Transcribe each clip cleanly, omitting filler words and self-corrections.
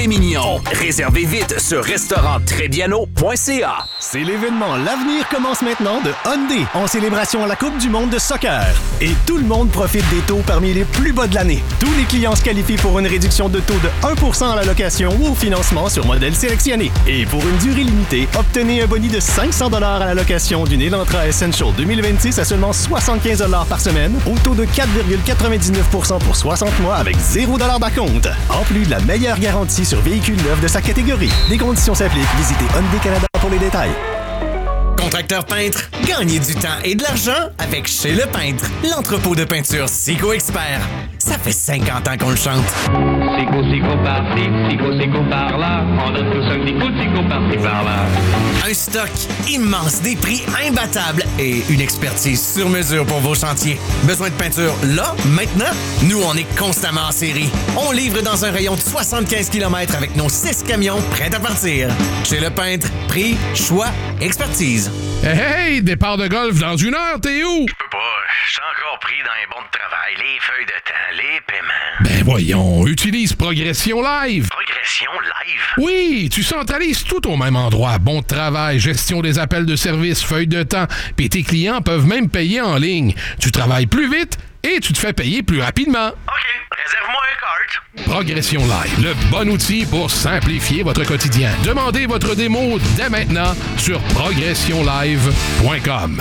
Pémignon. Réservez vite sur restauranttrèsbiano.ca. C'est l'événement L'avenir commence maintenant de Hyundai en célébration à la Coupe du monde de soccer. Et tout le monde profite des taux parmi les plus bas de l'année. Tous les clients se qualifient pour une réduction de taux de 1% à la location ou au financement sur modèle sélectionné. Et pour une durée limitée, obtenez un boni de 500 $ à la location d'une Elantra Essential 2026 à seulement 75 $ par semaine, au taux de 4,99% pour 60 mois avec 0 $ d'acompte. En plus de la meilleure garantie sur véhicules neufs de sa catégorie. Des conditions s'appliquent. Visitez Hyundai Canada pour les détails. Contracteur peintre, gagnez du temps et de l'argent avec Chez Le Peintre, l'entrepôt de peinture Sico Expert. Ça fait 50 ans qu'on le chante. Sico, Sico par-ci, Sico, Sico par-là. On donne tous un petit coup de Sico par-ci, par-là. Un stock immense, des prix imbattables et une expertise sur mesure pour vos chantiers. Besoin de peinture là, maintenant? Nous, on est constamment en série. On livre dans un rayon de 75 km avec nos 6 camions prêts à partir. Chez Le Peintre, prix, choix, expertise. Hey, départ de golf dans 1 heure, t'es où? Je peux pas, je suis encore pris dans les bons de travail, les feuilles de temps, les paiements. Ben voyons, utilise Progression Live. Progression Live? Oui, tu centralises tout au même endroit. Bon de travail, gestion des appels de service, feuilles de temps, puis tes clients peuvent même payer en ligne. Tu travailles plus vite et tu te fais payer plus rapidement. OK, réserve-moi un cart. Progression Live, le bon outil pour simplifier votre quotidien. Demandez votre démo dès maintenant sur progressionlive.com.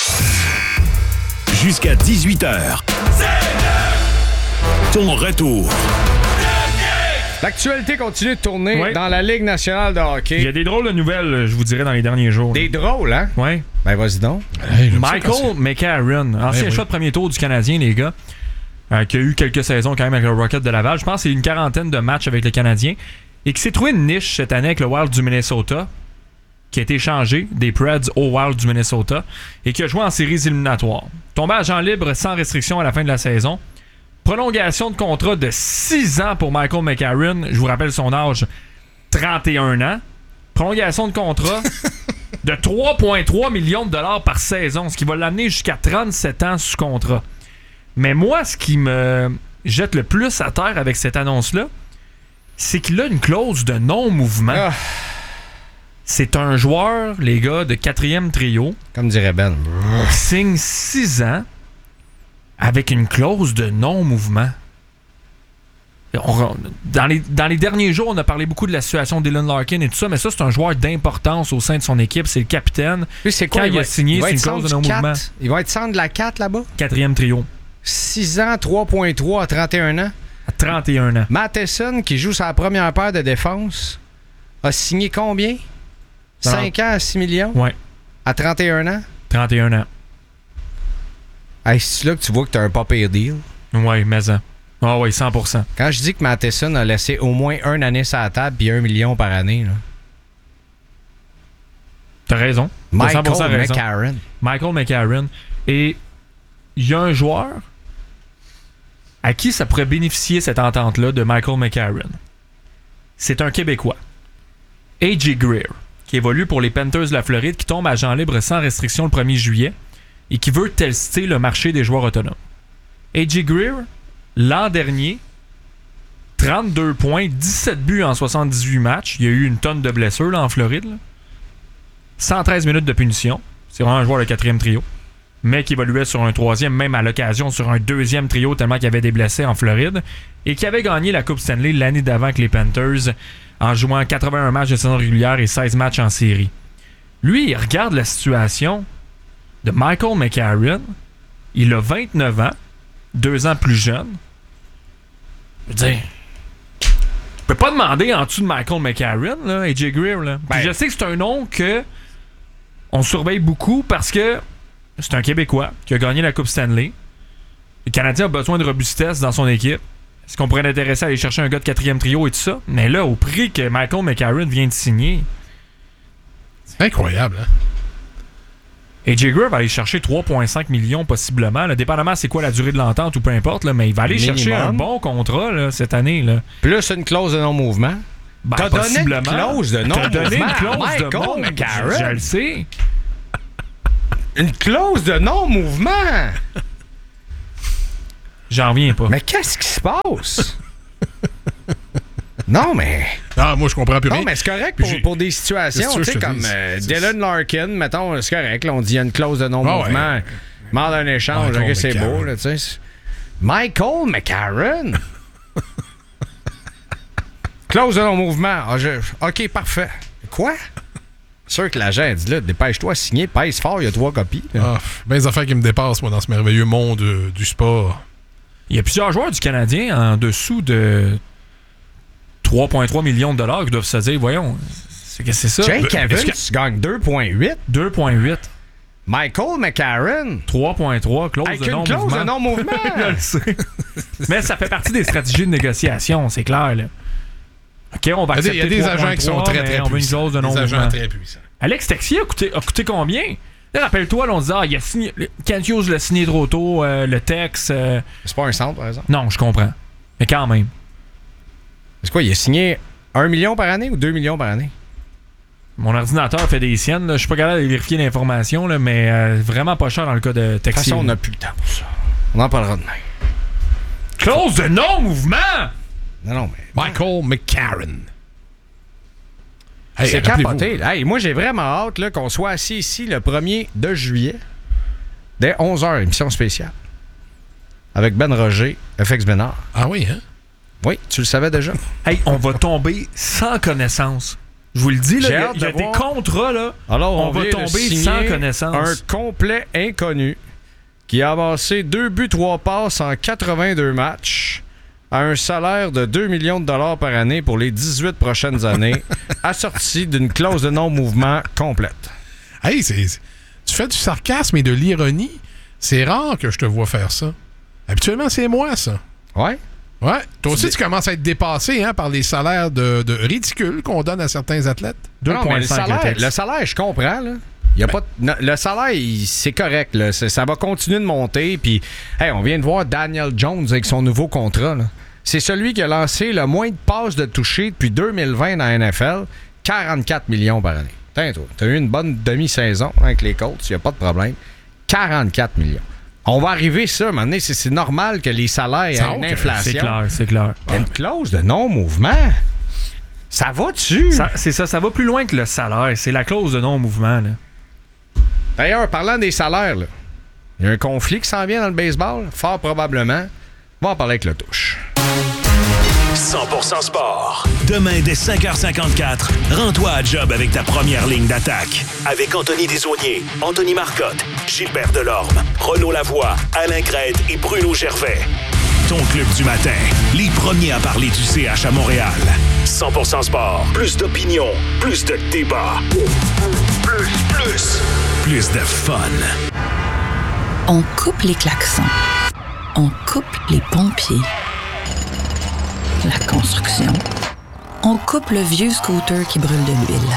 Jusqu'à 18h. Ton retour. L'actualité continue de tourner dans la Ligue nationale de hockey. Il y a des drôles de nouvelles, je vous dirais, dans les derniers jours. Des drôles, hein? Oui. Ben, vas-y donc. Hey, Michael McCarron, ancien choix de premier tour du Canadien, les gars, qui a eu quelques saisons quand même avec le Rocket de Laval. Je pense que c'est une quarantaine de matchs avec le Canadien. Et qui s'est trouvé une niche cette année avec le Wild du Minnesota, qui a été échangé des Preds au Wild du Minnesota, et qui a joué en séries éliminatoires. Tombé agent libre sans restriction à la fin de la saison. Prolongation de contrat de 6 ans pour Michael McCarron. Je vous rappelle son âge, 31 ans. Prolongation de contrat de 3,3 millions de dollars par saison, ce qui va l'amener jusqu'à 37 ans sous contrat. Mais moi, ce qui me jette le plus à terre avec cette annonce-là, c'est qu'il a une clause de non-mouvement. Ah. C'est un joueur, les gars, de 4e trio. Comme dirait Ben. Qui signe 6 ans avec une clause de non-mouvement. Dans les derniers jours, on a parlé beaucoup de la situation d'Dylan Larkin et tout ça, mais ça, c'est un joueur d'importance au sein de son équipe. C'est le capitaine. Lui, c'est quoi? Quand il a signé, c'est une clause de non-mouvement. Il va être centre de la 4 là-bas? 4e trio. 6 ans, 3,3 à 31 ans. À 31 ans. Matheson, qui joue sa première paire de défense, a signé combien? 5 ans à 6 millions? Ouais. À 31 ans? 31 ans. Hey, c'est là que tu vois que t'as un pas pire deal? Ouais, mais ça. Ah oui, 100%. Quand je dis que Matheson a laissé au moins 1 année sur la table puis 1 million par année, là. T'as raison. Michael McCarron. Michael McCarron. Et il y a un joueur à qui ça pourrait bénéficier cette entente-là de Michael McCarron. C'est un Québécois. A.J. Greer, qui évolue pour les Panthers de la Floride, qui tombe agent libre sans restriction le 1er juillet et qui veut tester le marché des joueurs autonomes. A.J. Greer, l'an dernier, 32 points, 17 buts en 78 matchs. Il y a eu une tonne de blessures là, en Floride. Là. 113 minutes de punition. C'est vraiment un joueur de 4e trio. Mais qui évoluait sur un 3e, même à l'occasion sur un 2e trio, tellement qu'il y avait des blessés en Floride. Et qui avait gagné la Coupe Stanley l'année d'avant avec les Panthers en jouant 81 matchs de saison régulière et 16 matchs en série. Lui, il regarde la situation de Michael McCarron. Il a 29 ans, 2 ans plus jeune. Je veux dire, je peux pas demander en dessous de Michael McCarron, là, A.J. Greer. Là. Je sais que c'est un nom que on surveille beaucoup parce que c'est un Québécois qui a gagné la Coupe Stanley. Le Canadien a besoin de robustesse dans son équipe. Est-ce qu'on pourrait l'intéresser à aller chercher un gars de 4e trio et tout ça? Mais là, au prix que Michael McCarron vient de signer... C'est incroyable, hein? A.J. Greer va aller chercher 3,5 millions possiblement. Là, dépendamment c'est quoi la durée de l'entente ou peu importe, là, mais il va aller chercher un bon contrat là, cette année. Là. Plus une clause de non-mouvement. Ben, t'as donné une clause de non-mouvement. T'as donné une clause Michael de non-mouvement. Je le sais. Une clause de non-mouvement! J'en reviens pas. Mais qu'est-ce qui se passe? Non, mais... Ah, moi, je comprends plus rien. Non, mais c'est correct pour des situations, C'est tu sûr, sais, je te comme dis. Dylan Larkin, mettons, c'est correct, là, on dit qu'il y a une clause de non-mouvement. ouais. Demande un échange, Michael ok, c'est McCarron. beau, là, tu sais. Michael McCarron? Clause de non-mouvement. OK, parfait. Quoi? Sûr que l'agent dit là, dépêche-toi à signer, pèse fort, il y a 3 copies. Ah, ben des affaires qui me dépassent, moi, dans ce merveilleux monde du sport. Il y a plusieurs joueurs du Canadien en dessous de 3,3 millions de dollars qui doivent se dire, voyons, c'est ça. Jake Evans gagne 2,8. 2,8. Michael McCarron. 3,3, clause Avec de une non-mouvement. clause de non-mouvement. Je le sais. Mais ça fait partie des stratégies de négociation, c'est clair, là. OK, on va accepter Il y a des agents qui sont 3,3, très, mais très on veut une puissants. clause de Des non-mouvement. agents très puissants. Alex Texier a coûté combien? Là, rappelle-toi, là, on disait, il a signé. Kent Hughes l'a signé trop tôt, le Tex. C'est pas un centre, par exemple. Non, je comprends. Mais quand même. C'est quoi, il a signé 1 million par année ou 2 millions par année? Mon ordinateur fait des siennes. Là. Je suis pas capable de vérifier l'information, là, mais vraiment pas cher dans le cas de De toute Texier. façon, on n'a plus le temps pour ça. On en parlera demain. Clause de non-mouvement! Non, mais... Michael McCarron. Hey, c'est rappelez-vous. capoté. Là. Hey, moi, j'ai vraiment hâte là, qu'on soit assis ici le 1er de juillet, dès 11h, émission spéciale, avec Ben Roger, FX Bénard. Ah oui, hein? Oui, tu le savais déjà. Hey, on va tomber sans connaissance. Je vous le dis, là, J'ai il hâte y a de des voir. contrats, là. Alors, on va vient de tomber signer sans connaissance. un complet inconnu qui a amassé 2 buts, 3 passes en 82 matchs à un salaire de 2 millions de dollars par année pour les 18 prochaines années, assorti d'une clause de non-mouvement complète. Hey, tu fais du sarcasme et de l'ironie. C'est rare que je te vois faire ça. Habituellement, c'est moi, ça. Ouais? Ouais. Toi aussi, tu commences à être dépassé par les salaires de ridicules qu'on donne à certains athlètes. Non, mais 2,5 le salaire, je comprends, là. Y a pas le salaire, c'est correct. Là. Ça va continuer de monter. Puis, hey, on vient de voir Daniel Jones avec son nouveau contrat. Là. C'est celui qui a lancé le moins de passes de toucher depuis 2020 dans la NFL. 44 millions par année. Putain, toi, t'as eu une bonne demi-saison avec les Colts. Y a pas de problème. 44 millions. On va arriver ça, à un moment donné, c'est normal que les salaires aient une inflation. C'est clair. Une clause de non-mouvement. Ça va-tu? C'est ça va plus loin que le salaire. C'est la clause de non-mouvement, là. D'ailleurs, parlant des salaires, là, il y a un conflit qui s'en vient dans le baseball, fort probablement. On va en parler avec le touche. 100% sport. Demain, dès 5h54, rends-toi à job avec ta première ligne d'attaque. Avec Anthony Desaulniers, Anthony Marcotte, Gilbert Delorme, Renaud Lavoie, Alain Crête et Bruno Gervais. Ton club du matin, les premiers à parler du CH à Montréal. 100% sport. Plus d'opinion, plus de débat. Plus de fun. On coupe les klaxons. On coupe les pompiers. La construction. On coupe le vieux scooter qui brûle de l'huile.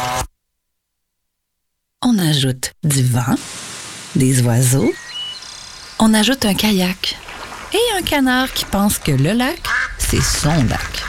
On ajoute du vent, des oiseaux. On ajoute un kayak et un canard qui pense que le lac, c'est son lac.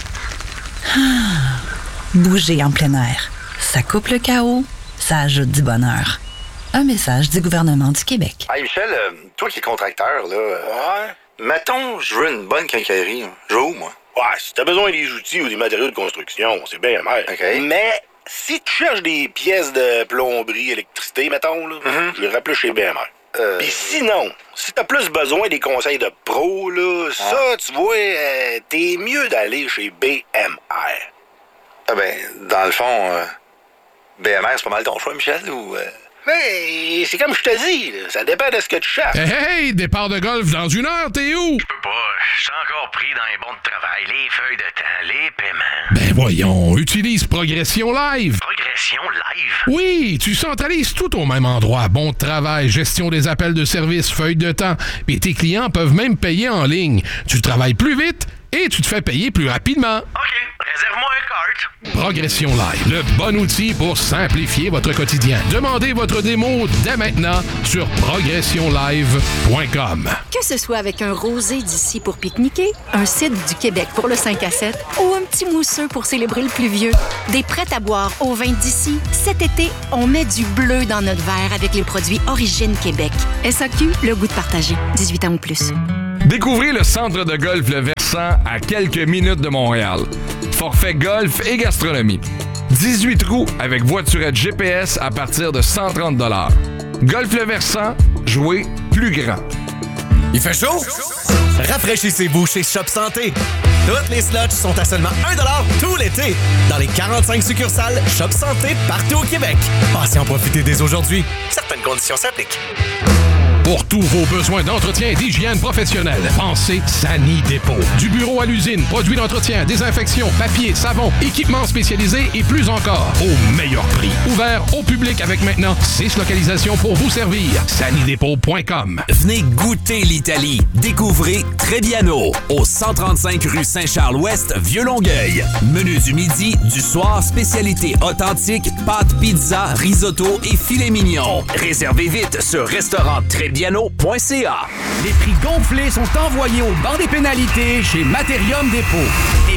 Bouger en plein air. Ça coupe le chaos, ça ajoute du bonheur. Un message du gouvernement du Québec. Hey Michel, toi qui es contracteur, là, ouais. Mettons, je veux une bonne quincaillerie. Je vais où, moi? Ouais, si t'as besoin des outils ou des matériaux de construction, c'est bien amer. OK. Mais si tu cherches des pièces de plomberie, électricité, mettons, là, je les plus chez BMR. Puis sinon, si t'as plus besoin des conseils de pro, là, ça, tu vois, t'es mieux d'aller chez BMR. Ah ben, dans le fond, BMR, c'est pas mal ton choix, Michel, ou... Mais c'est comme je te dis, là, ça dépend de ce que tu cherches. Hey, départ de golf dans 1 heure, t'es où? Je peux pas, je suis encore pris dans les bons de travail, les feuilles de temps, les paiements. Ben voyons, utilise Progression Live. Progression Live? Oui, tu centralises tout au même endroit. Bon de travail, gestion des appels de service, feuilles de temps. Et tes clients peuvent même payer en ligne. Tu travailles plus vite et tu te fais payer plus rapidement. OK, réserve-moi un cart. Progression Live, le bon outil pour simplifier votre quotidien. Demandez votre démo dès maintenant sur progressionlive.com. Que ce soit avec un rosé d'ici pour pique-niquer, un cidre du Québec pour le 5 à 7 ou un petit mousseux pour célébrer le pluvieux, des prêts à boire au vin d'ici, cet été, on met du bleu dans notre verre avec les produits Origine Québec. SAQ, le goût de partager. 18 ans ou plus. Découvrez le centre de golf Le Versant versant à quelques minutes de Montréal. Forfait golf et gastronomie. 18 trous avec voiturette GPS à partir de 130 $. Golf le versant, jouer plus grand. Il fait chaud? Rafraîchissez-vous chez Shop Santé. Toutes les slots sont à seulement 1 $ tout l'été dans les 45 succursales Shop Santé partout au Québec. Passez en profiter dès aujourd'hui. Certaines conditions s'appliquent. Pour tous vos besoins d'entretien et d'hygiène professionnelle, pensez Sani Dépôt. Du bureau à l'usine, produits d'entretien, désinfection, papier, savon, équipements spécialisés et plus encore, au meilleur prix. Ouvert au public avec maintenant 6 localisations pour vous servir. sanidépôt.com. Venez goûter l'Italie. Découvrez Trebbiano au 135 rue Saint-Charles-Ouest, Vieux-Longueuil. Menu du midi, du soir, spécialité authentique, pâtes, pizza, risotto et filet mignon. Réservez vite sur restaurant Trebbiano.ca. Les prix gonflés sont envoyés au banc des pénalités chez Materium Dépôt.